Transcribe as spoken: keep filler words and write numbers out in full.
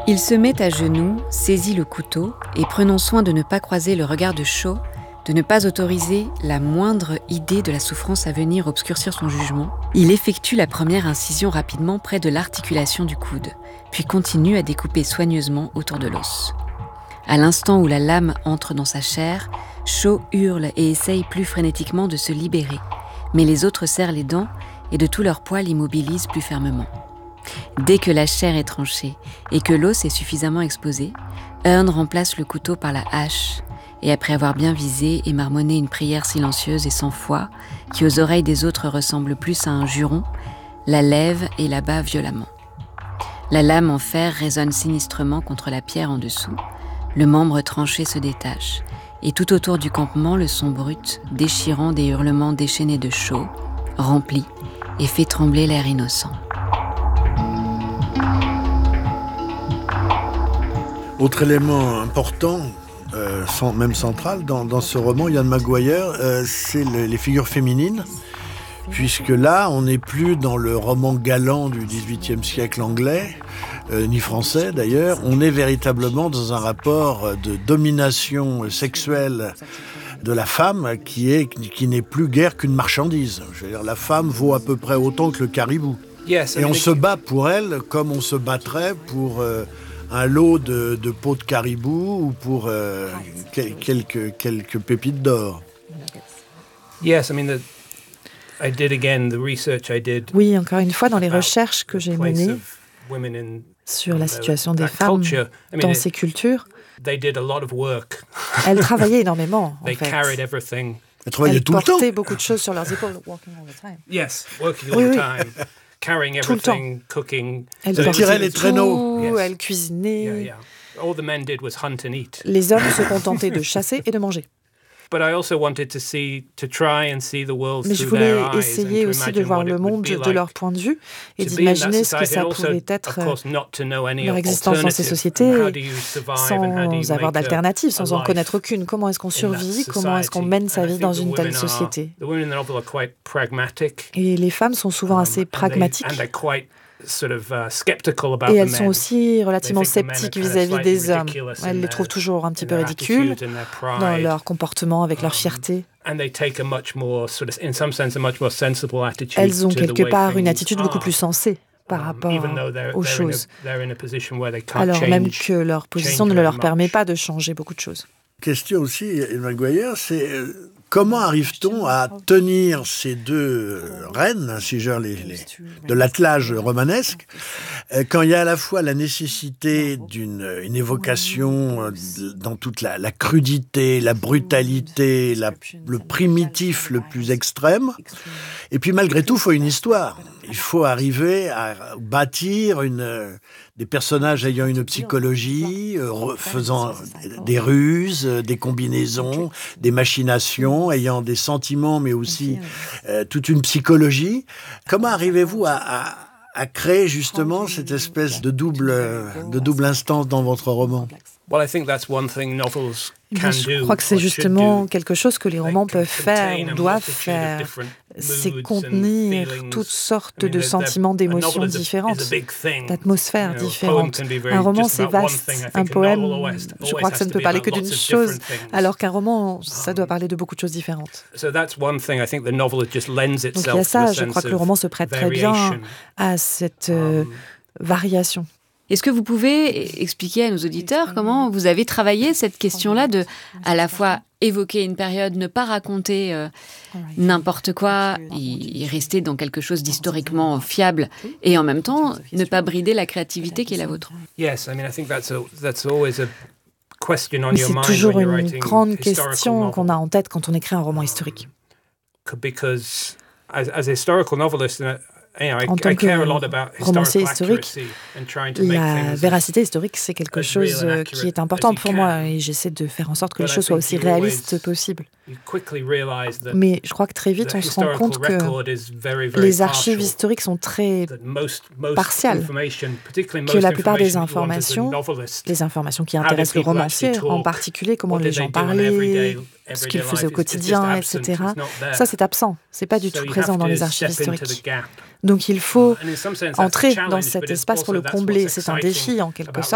Il se met à genoux, saisit le couteau et prenant soin de ne pas croiser le regard de Shaw, de ne pas autoriser la moindre idée de la souffrance à venir obscurcir son jugement, il effectue la première incision rapidement près de l'articulation du coude, puis continue à découper soigneusement autour de l'os. À l'instant où la lame entre dans sa chair, Shaw hurle et essaye plus frénétiquement de se libérer, mais les autres serrent les dents et de tout leur poids l'immobilisent plus fermement. Dès que la chair est tranchée et que l'os est suffisamment exposé, Hearn remplace le couteau par la hache et après avoir bien visé et marmonné une prière silencieuse et sans foi, qui aux oreilles des autres ressemble plus à un juron, la lève et la bat violemment. La lame en fer résonne sinistrement contre la pierre en dessous, le membre tranché se détache et tout autour du campement le son brut, déchirant des hurlements déchaînés de Shaw, remplit et fait trembler l'air innocent. Autre élément important, euh, sans, même central, dans, dans ce roman, Ian McGuire, euh, c'est le, les figures féminines, puisque là, on n'est plus dans le roman galant du dix-huitième siècle anglais, euh, ni français d'ailleurs, on est véritablement dans un rapport de domination sexuelle de la femme qui, est, qui n'est plus guère qu'une marchandise. Je veux dire, la femme vaut à peu près autant que le caribou. Yes, et on se bat pour elle comme on se battrait pour... Euh, un lot de, de peaux de caribou ou pour euh, quel, quelques, quelques pépites d'or. Yes, I mean the, I did again the research I did. Oui, encore une fois, dans les recherches que j'ai menées sur la situation des femmes dans ces cultures, elles travaillaient énormément, en fait. Elles travaillaient tout le temps. Elles portaient beaucoup de choses sur leurs épaules. Working all the time. Yes, working all the time. Carrying everything, cooking. Elle tirait les traîneaux. Yes. Elle cuisinait. Yeah, yeah. All the men did was hunt and eat. Les hommes se contentaient de chasser et de manger. But I also wanted to see, to try and see the world Mais je through their voulais eyes essayer aussi de voir le monde de leur point de vue et d'imaginer ce que ça pouvait être leur existence dans ces sociétés sans avoir d'alternative, sans en connaître aucune. Comment est-ce qu'on survit? Comment est-ce qu'on mène sa vie dans une telle société? Et les femmes sont souvent assez pragmatiques. Et elles sont aussi relativement sceptiques vis-à-vis des hommes. Elles les trouvent toujours un petit peu ridicules dans leur comportement, avec leur fierté. Elles ont quelque part une attitude beaucoup plus sensée par rapport aux choses, alors même que leur position ne leur permet pas de changer beaucoup de choses. Question aussi, Ian McGuire, c'est... Comment arrive-t-on à tenir ces deux reines, si je les, les, de l'attelage romanesque, quand il y a à la fois la nécessité d'une une évocation dans toute la, la crudité, la brutalité, la, le primitif le plus extrême, et puis malgré tout, il faut une histoire. Il faut arriver à bâtir une, des personnages ayant une psychologie, euh, faisant des ruses, des combinaisons, des machinations, ayant des sentiments, mais aussi euh, toute une psychologie. Comment arrivez-vous à, à, à créer justement cette espèce de double, de double instance dans votre roman ? Well, I think that's one thing novels can do. Je crois que c'est justement quelque chose que les romans peuvent faire ou doivent faire. C'est contenir toutes sortes de sentiments, d'émotions différentes, d'atmosphères différentes. Un roman, c'est vaste. Un poème, je crois que ça ne peut parler que d'une chose, alors qu'un roman, ça doit parler de beaucoup de choses différentes. Donc il y a ça, je crois que le roman se prête très bien à cette euh, variation. Est-ce que vous pouvez expliquer à nos auditeurs comment vous avez travaillé cette question-là de, à la fois, évoquer une période, ne pas raconter euh, n'importe quoi, y, y rester dans quelque chose d'historiquement fiable, et en même temps, ne pas brider la créativité qui est la vôtre? Mais c'est toujours une grande question qu'on a en tête quand on écrit un roman historique. En tant que romancier historique, la véracité historique, c'est quelque chose qui est important pour moi et j'essaie de faire en sorte que les choses soient aussi réalistes possible. Mais je crois que très vite, on se rend compte que les archives historiques sont très partiales, que la plupart des informations, les informations qui intéressent le romancier, en particulier comment les gens parlaient, ce qu'ils faisaient au quotidien, et cetera, ça c'est absent, c'est pas du tout présent dans les archives historiques. Donc il faut entrer dans cet espace pour le combler. C'est un défi en quelque sorte.